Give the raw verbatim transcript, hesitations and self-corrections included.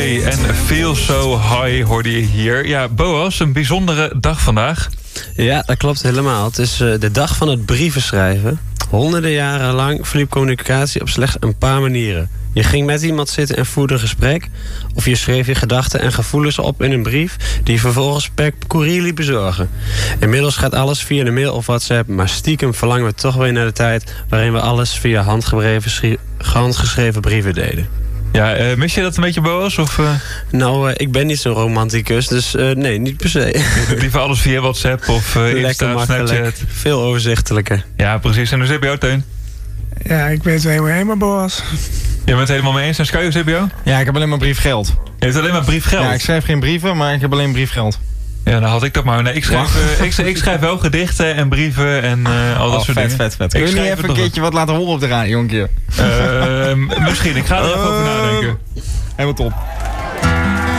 Day en Feel So High hoorde je hier. Ja, Boas, een bijzondere dag vandaag. Ja, dat klopt helemaal. Het is uh, de dag van het brieven schrijven. Honderden jaren lang verliep communicatie op slechts een paar manieren. Je ging met iemand zitten en voerde een gesprek, of je schreef je gedachten en gevoelens op in een brief die je vervolgens per courier liet bezorgen. Inmiddels gaat alles via de mail of WhatsApp, maar stiekem verlangen we toch weer naar de tijd waarin we alles via handgeschreven, handgeschreven brieven deden. Ja, uh, mis je dat een beetje, Boas? Of, uh... Nou, uh, ik ben niet zo'n romanticus, dus uh, nee, niet per se. Liever alles via WhatsApp of uh, Insta, Snapchat. Veel overzichtelijker. Ja, precies. En hoe zit bij jou, Teun? Ja, ik ben het helemaal helemaal, Boas. Je bent het helemaal mee eens. En Sky, hoe zit bij jou? Ja, ik heb alleen maar briefgeld. Je hebt alleen maar briefgeld? Ja, ik schrijf geen brieven, maar ik heb alleen briefgeld. Ja, dan had ik dat maar. Nee, ik schrijf, uh, ik, ik schrijf wel gedichten en brieven en uh, al dat oh, soort vet, dingen. Vet, vet, vet. Kun je niet even een keertje wat laten horen op de radio een keer? Uh, misschien, ik ga er even over nadenken. Helemaal top.